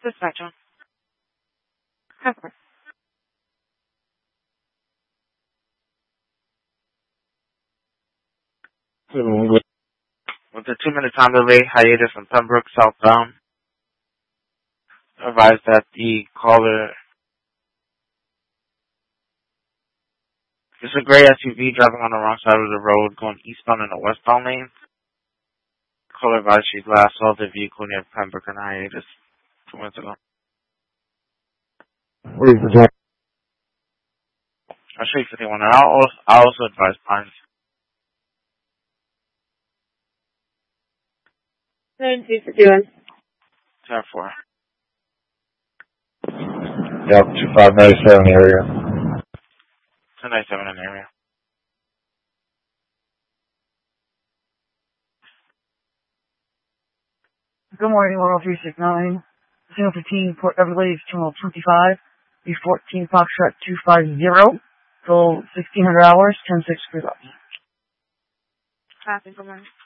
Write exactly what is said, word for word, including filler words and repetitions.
Dispatcher. Cover. With the two-minute time delay, hiatus from Pembroke southbound. Advised that the caller... It's a gray S U V driving on the wrong side of the road going eastbound in the westbound lane. Caller advised she's last saw the vehicle near Pembroke and hiatus two minutes ago. What is the time? I'll show you fifty-one. And I'll also, I'll also advise Pines. nine two fifty-one. ten four. Yep, two five nine seven area. two ninety-seven in the area. Good morning, one oh three six nine. Signal fifteen, Port Everglades, Terminal twenty-five, B fourteen, Foxtrot two five zero. Till sixteen hundred hours, ten six, three. Traffic, good morning.